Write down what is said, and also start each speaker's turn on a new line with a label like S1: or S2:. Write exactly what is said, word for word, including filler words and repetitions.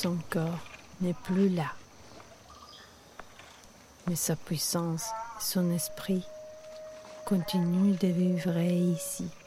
S1: son corps n'est plus là. Mais sa puissance et son esprit continuent de vivre ici.